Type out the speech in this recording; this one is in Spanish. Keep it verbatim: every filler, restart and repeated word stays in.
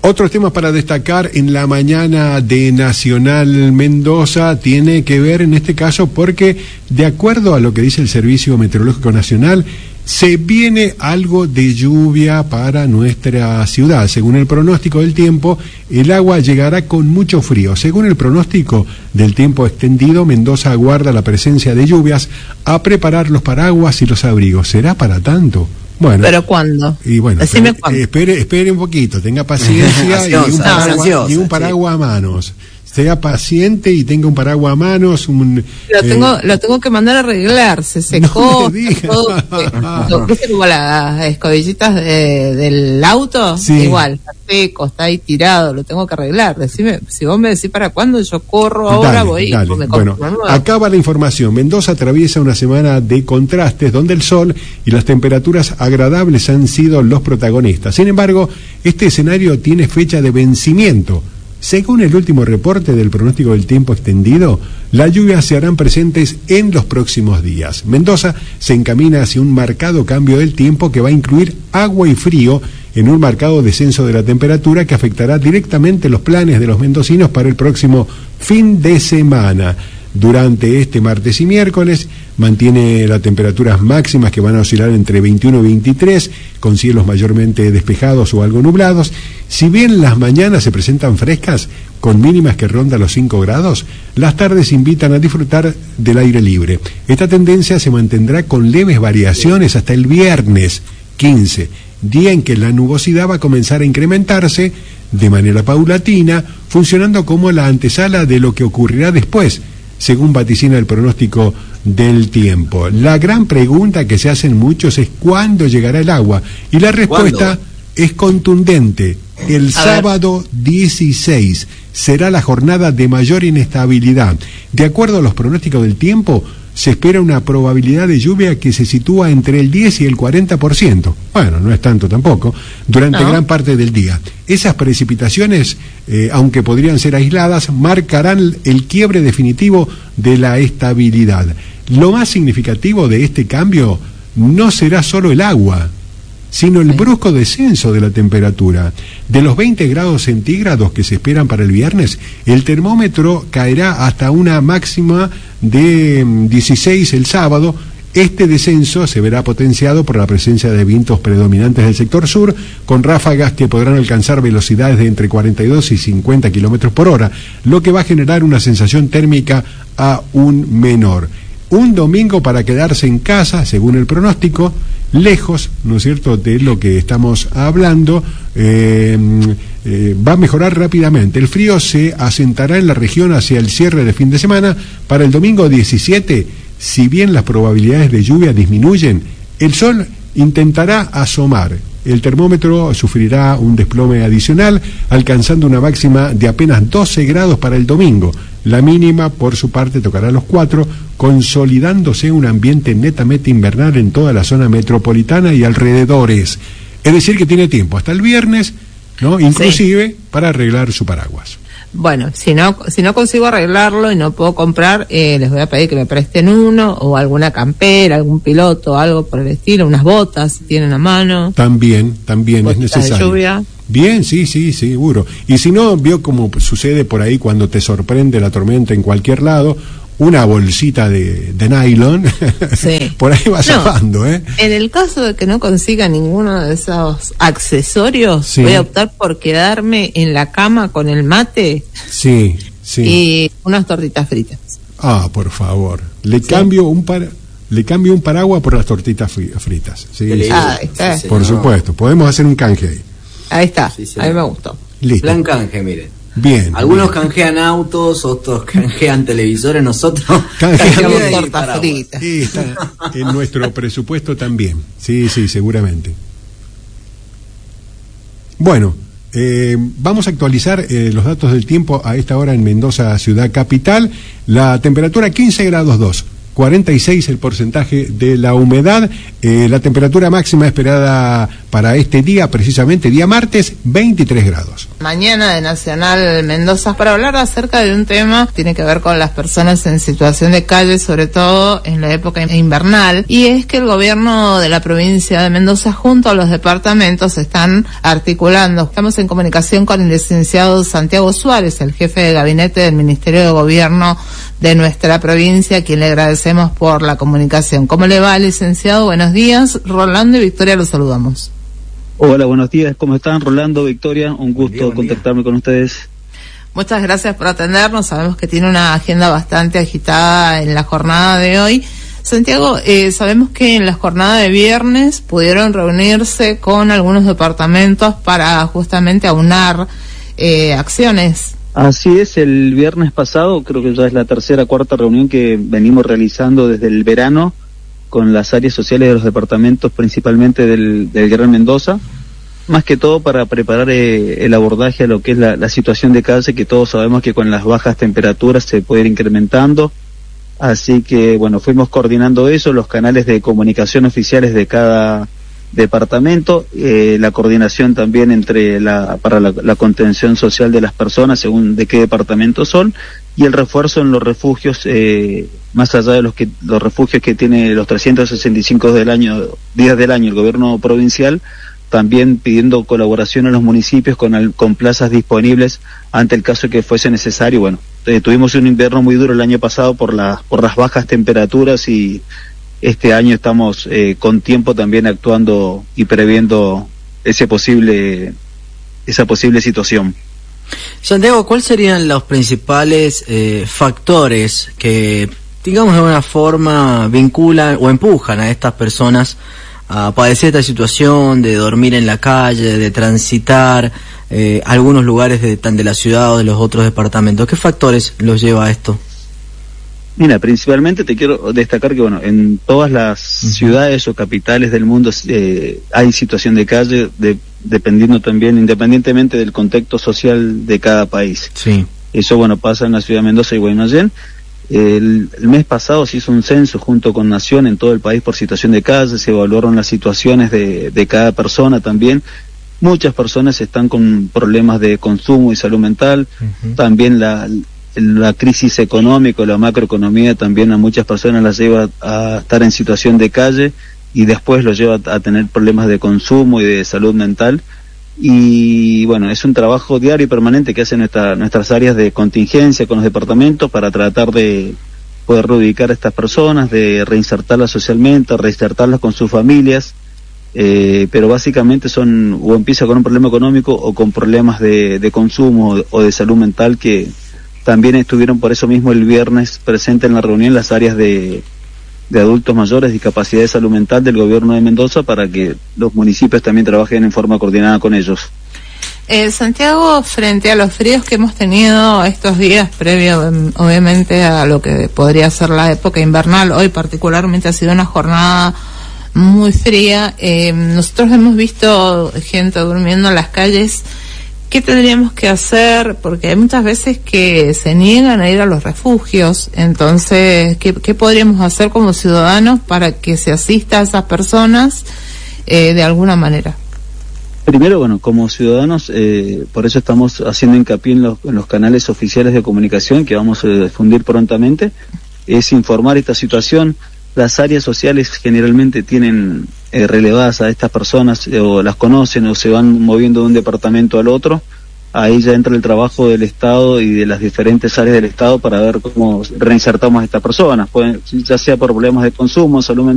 Otros temas para destacar en la mañana de Nacional Mendoza tiene que ver en este caso porque, de acuerdo a lo que dice el Servicio Meteorológico Nacional, se viene algo de lluvia para nuestra ciudad. Según el pronóstico del tiempo, el agua llegará con mucho frío. Según el pronóstico del tiempo extendido, Mendoza aguarda la presencia de lluvias. A preparar los paraguas y los abrigos. ¿Será para tanto? Bueno, ¿pero cuándo? Y bueno, Decime espere, cuándo. Espere, espere un poquito, tenga paciencia y un paraguas, ansiosa, y un sí. paraguas a manos. Sea paciente y tenga un paraguas a manos. Un, Lo tengo, eh, lo tengo que mandar a arreglar, se secó. No me diga. Todo, eh, ¿viste como las escobillitas de, del auto? Sí. Igual, está seco, está ahí tirado, lo tengo que arreglar. Decime, si vos me decís para cuándo, yo corro ahora, Dale, voy dale. y me Bueno, compro una nueva. acaba la información. Mendoza atraviesa una semana de contrastes donde el sol y las temperaturas agradables han sido los protagonistas. Sin embargo, este escenario tiene fecha de vencimiento. Según el último reporte del pronóstico del tiempo extendido, las lluvias se harán presentes en los próximos días. Mendoza se encamina hacia un marcado cambio del tiempo que va a incluir agua y frío en un marcado descenso de la temperatura que afectará directamente los planes de los mendocinos para el próximo fin de semana. Durante este martes y miércoles mantiene las temperaturas máximas que van a oscilar entre veintiuno y veintitrés, con cielos mayormente despejados o algo nublados. Si bien las mañanas se presentan frescas, con mínimas que rondan los cinco grados, las tardes invitan a disfrutar del aire libre. Esta tendencia se mantendrá con leves variaciones hasta el viernes quince, día en que la nubosidad va a comenzar a incrementarse de manera paulatina, funcionando como la antesala de lo que ocurrirá después, según vaticina el pronóstico del tiempo. La gran pregunta que se hacen muchos es ¿cuándo llegará el agua? Y la respuesta ¿Cuándo? es contundente. El A sábado dieciséis será la jornada de mayor inestabilidad. De acuerdo a los pronósticos del tiempo, se espera una probabilidad de lluvia que se sitúa entre el diez y el cuarenta por ciento. Bueno, no es tanto tampoco, durante No. gran parte del día. Esas precipitaciones, eh, aunque podrían ser aisladas, marcarán el quiebre definitivo de la estabilidad. Lo más significativo de este cambio no será solo el agua, sino el brusco descenso de la temperatura. De los veinte grados centígrados que se esperan para el viernes, el termómetro caerá hasta una máxima de dieciséis el sábado. Este descenso se verá potenciado por la presencia de vientos predominantes del sector sur, con ráfagas que podrán alcanzar velocidades de entre cuarenta y dos y cincuenta kilómetros por hora, lo que va a generar una sensación térmica aún menor. Un domingo para quedarse en casa, según el pronóstico, lejos, ¿no es cierto?, de lo que estamos hablando, eh, eh, va a mejorar rápidamente. El frío se asentará en la región hacia el cierre de fin de semana. Para el domingo diecisiete, si bien las probabilidades de lluvia disminuyen, el sol intentará asomar. El termómetro sufrirá un desplome adicional, alcanzando una máxima de apenas doce grados para el domingo. La mínima, por su parte, tocará los cuatro, consolidándose un ambiente netamente invernal en toda la zona metropolitana y alrededores. Es decir, que tiene tiempo hasta el viernes, ¿no?, inclusive, sí, para arreglar su paraguas. Bueno, si no si no consigo arreglarlo y no puedo comprar, eh, les voy a pedir que me presten uno, o alguna campera, algún piloto, algo por el estilo, unas botas, si tienen a mano. También, también es necesario. De lluvia. Bien, sí, sí, seguro. Y si no, vio como sucede por ahí cuando te sorprende la tormenta en cualquier lado, una bolsita de, de nylon, Sí. por ahí va No, zafando, ¿eh? En el caso de que no consiga ninguno de esos accesorios, Sí. voy a optar por quedarme en la cama con el mate Sí, sí. y unas tortitas fritas. Ah, por favor. Le Sí. cambio un par, le cambio un paraguas por las tortitas fri- fritas. Sí, Qué sí. lindo. Ah, ahí está. Sí, Por señor. supuesto. Podemos hacer un canje ahí. Ahí está, Sí, sí. a mí me gustó. Listo. Plan canje, miren. Bien. Algunos bien. canjean autos, otros canjean televisores, nosotros Canjeamos canjeamos Canjeamos y tortas paraguas. fritas. Sí, está en nuestro presupuesto también. Sí, sí, seguramente. Bueno, eh, vamos a actualizar eh, los datos del tiempo a esta hora en Mendoza, ciudad capital. La temperatura quince grados dos. cuarenta y seis el porcentaje de la humedad. Eh, la temperatura máxima esperada para este día, precisamente día martes, veintitrés grados. Mañana de Nacional Mendoza para hablar acerca de un tema que tiene que ver con las personas en situación de calle, sobre todo en la época invernal, y es que el gobierno de la provincia de Mendoza junto a los departamentos están articulando. Estamos en comunicación con el licenciado Santiago Suárez, el jefe de gabinete del Ministerio de Gobierno de nuestra provincia, a quien le agradecemos por la comunicación. ¿Cómo le va, licenciado? Buenos días. Rolando y Victoria los saludamos. Hola, buenos días. ¿Cómo están, Rolando, Victoria? Un gusto buen día, buen contactarme día. con ustedes. Muchas gracias por atendernos. Sabemos que tiene una agenda bastante agitada en la jornada de hoy. Santiago, eh, sabemos que en la jornada de viernes pudieron reunirse con algunos departamentos para justamente aunar eh, acciones. Así es, el viernes pasado, creo que ya es la tercera, cuarta reunión que venimos realizando desde el verano con las áreas sociales de los departamentos, principalmente del, del Gran Mendoza, más que todo para preparar eh, el abordaje a lo que es la, la situación de calle, que todos sabemos que con las bajas temperaturas se puede ir incrementando. Así que, bueno, fuimos coordinando eso, los canales de comunicación oficiales de cada departamento, eh, la coordinación también entre la para la, la contención social de las personas según de qué departamento son, y el refuerzo en los refugios, eh, más allá de los que los refugios que tiene los trescientos sesenta y cinco del año, días del año el gobierno provincial, también pidiendo colaboración a los municipios con, al, con plazas disponibles ante el caso que fuese necesario. Bueno, eh, tuvimos un invierno muy duro el año pasado por, la, por las bajas temperaturas, y este año estamos eh, con tiempo también actuando y previendo ese posible, esa posible situación. Santiago, ¿cuáles serían los principales eh, factores que, digamos, de alguna forma vinculan o empujan a estas personas a padecer esta situación de dormir en la calle, de transitar eh, algunos lugares de, tan de la ciudad o de los otros departamentos? ¿Qué factores los lleva a esto? Mira, principalmente te quiero destacar que, bueno, en todas las uh-huh. ciudades o capitales del mundo eh, hay situación de calle, de, dependiendo también, independientemente del contexto social de cada país. Sí. Eso, bueno, pasa en la ciudad de Mendoza y Guaymallén. El, el mes pasado se hizo un censo junto con Nación en todo el país por situación de calle, se evaluaron las situaciones de, de cada persona también. Muchas personas están con problemas de consumo y salud mental, uh-huh. también la... la crisis económica, la macroeconomía también a muchas personas las lleva a estar en situación de calle y después los lleva a tener problemas de consumo y de salud mental. Y bueno, es un trabajo diario y permanente que hacen nuestra, nuestras áreas de contingencia con los departamentos para tratar de poder reubicar a estas personas, de reinsertarlas socialmente, reinsertarlas con sus familias, eh, pero básicamente son, o empieza con un problema económico o con problemas de, de consumo o, o de salud mental, que también estuvieron por eso mismo el viernes presentes en la reunión las áreas de, de adultos mayores, discapacidad de salud mental del gobierno de Mendoza, para que los municipios también trabajen en forma coordinada con ellos. Eh, Santiago, frente a los fríos que hemos tenido estos días, previo obviamente a lo que podría ser la época invernal, hoy particularmente ha sido una jornada muy fría, eh, nosotros hemos visto gente durmiendo en las calles. ¿Qué tendríamos que hacer? Porque hay muchas veces que se niegan a ir a los refugios. Entonces, ¿qué, qué podríamos hacer como ciudadanos para que se asista a esas personas eh, de alguna manera? Primero, bueno, como ciudadanos, eh, por eso estamos haciendo hincapié en los, en los canales oficiales de comunicación que vamos a difundir prontamente, es informar esta situación. Las áreas sociales generalmente tienen eh, relevadas a estas personas, eh, o las conocen o se van moviendo de un departamento al otro. Ahí ya entra el trabajo del Estado y de las diferentes áreas del Estado para ver cómo reinsertamos a estas personas, pueden, ya sea por problemas de consumo, salud mental,